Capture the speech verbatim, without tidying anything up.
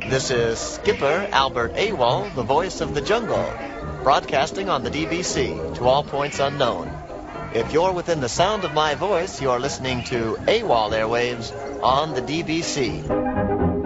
This is Skipper Albert Awol, the voice of the jungle, broadcasting on the D B C to all points unknown. If you're within the sound of my voice, you're listening to AWOL Airwaves on the D B C.